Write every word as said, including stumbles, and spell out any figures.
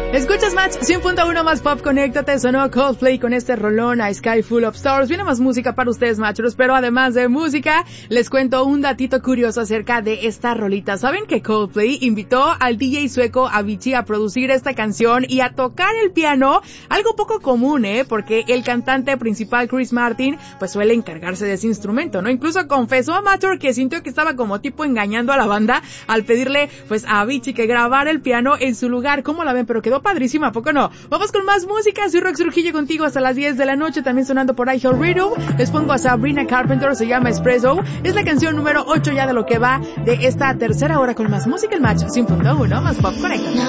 Escuchas Match cien punto uno más pop, conéctate, sonó Coldplay con este rolón a Sky Full of Stars. Viene más música para ustedes, macheros, pero además de música, les cuento un datito curioso acerca de esta rolita. ¿Saben que Coldplay invitó al D J sueco Avicii a producir esta canción y a tocar el piano? Algo poco común, ¿eh? Porque el cantante principal, Chris Martin, pues suele encargarse de ese instrumento, ¿no? Incluso confesó a Matter que sintió que estaba como tipo engañando a la banda al pedirle, pues, a Avicii que grabara el piano en su lugar. ¿Cómo la ven? Pero quedó padrísima, ¿a poco no? Vamos con más música. Soy Rox Trujillo contigo hasta las diez de la noche, también sonando por iHeartRadio. Les pongo a Sabrina Carpenter, se llama Espresso. Es la canción número ocho ya de lo que va de esta tercera hora con más música. El Match cien punto uno más pop, conecta.